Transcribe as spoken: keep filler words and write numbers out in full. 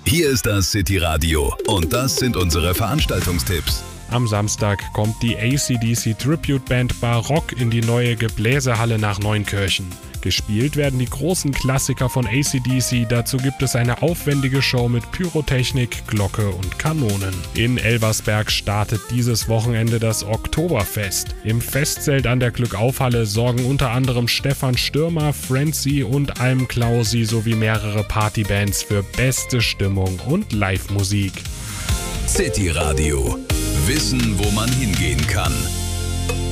Hier ist das City Radio und das sind unsere Veranstaltungstipps. Am Samstag kommt die A C D C Tribute Band Barock in die neue Gebläsehalle nach Neunkirchen. Gespielt werden die großen Klassiker von A C D C, dazu gibt es eine aufwendige Show mit Pyrotechnik, Glocke und Kanonen. In Elversberg startet dieses Wochenende das Oktoberfest. Im Festzelt an der Glückaufhalle sorgen unter anderem Stefan Stürmer, Frenzy und Alm Klausi sowie mehrere Partybands für beste Stimmung und Live-Musik. City Radio. Wissen, wo man hingehen kann.